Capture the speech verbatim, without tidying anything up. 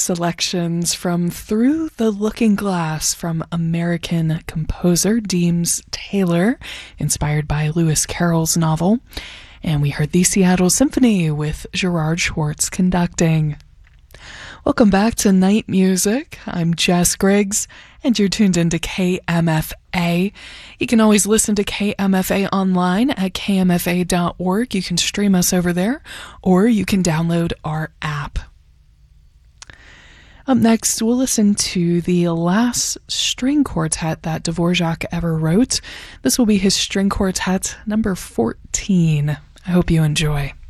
selections from Through the Looking Glass from American composer Deems Taylor, inspired by Lewis Carroll's novel. And we heard the Seattle Symphony with Gerard Schwartz conducting. Welcome back to Night Music. I'm Jess Griggs, and you're tuned into K M F A. You can always listen to K M F A online at K M F A dot org. You can stream us over there, or you can download our app. Up next, we'll listen to the last string quartet that Dvorak ever wrote. This will be his string quartet number fourteen. I hope you enjoy.